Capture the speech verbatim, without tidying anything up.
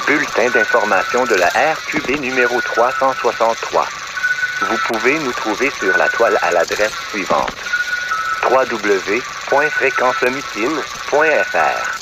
Bulletin d'information de la R Q B numéro trois cent soixante-trois. Vous pouvez nous trouver sur la toile à l'adresse suivante: w w w point fréquence homicine point f r.